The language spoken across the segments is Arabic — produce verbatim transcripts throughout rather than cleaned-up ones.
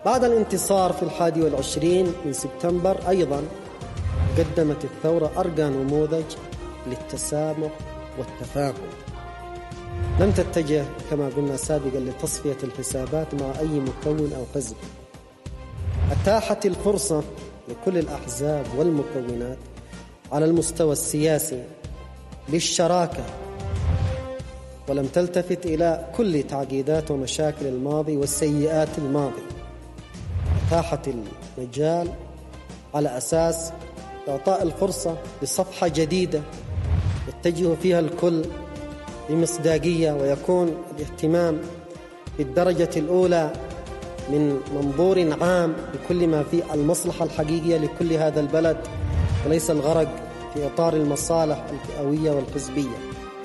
بعد الانتصار في الحادي والعشرين من سبتمبر أيضا قدمت الثورة أرقى نموذج للتسامح والتفاهم. لم تتجه كما قلنا سابقا لتصفية الحسابات مع أي مكون أو حزب. أتاحت الفرصة لكل الأحزاب والمكونات على المستوى السياسي للشراكة، ولم تلتفت إلى كل تعقيدات ومشاكل الماضي والسيئات الماضي. أتاحت المجال على أساس إعطاء الفرصة لصفحة جديدة يتجه فيها الكل بمصداقية، ويكون الاهتمام بالدرجة الأولى من منظور عام بكل ما فيه المصلحة الحقيقية لكل هذا البلد، وليس الغرق في إطار المصالح الفئوية والحزبية.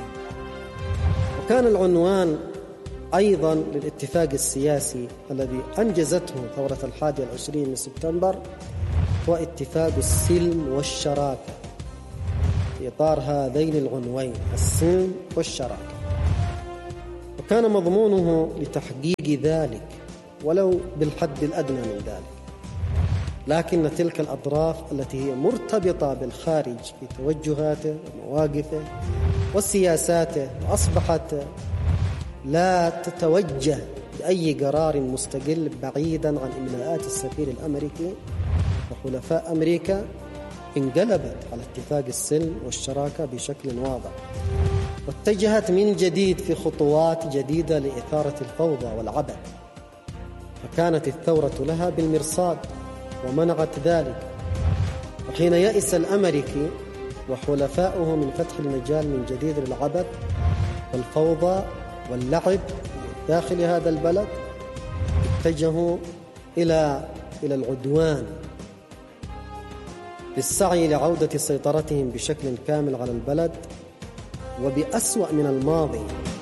وكان العنوان أيضا للاتفاق السياسي الذي أنجزته ثورة الحادي والعشرين من سبتمبر هو اتفاق السلم والشراكة، في إطار هذين العنوين السلم والشراكة. وكان مضمونه لتحقيق ذلك ولو بالحد الأدنى من ذلك، لكن تلك الأطراف التي هي مرتبطة بالخارج في توجهاته ومواقفه وسياساته أصبحت لا تتوجه بأي قرار مستقل بعيدا عن إملاءات السفير الأمريكي وحلفاء أمريكا، انقلبت على اتفاق السلم والشراكة بشكل واضح، واتجهت من جديد في خطوات جديدة لإثارة الفوضى والعبث. فكانت الثورة لها بالمرصاد ومنعت ذلك. وحين يئس الأمريكي وحلفاؤه من فتح المجال من جديد للعبث والفوضى واللعب داخل هذا البلد، اتجهوا إلى إلى العدوان بالسعي لعودة سيطرتهم بشكل كامل على البلد وبأسوأ من الماضي.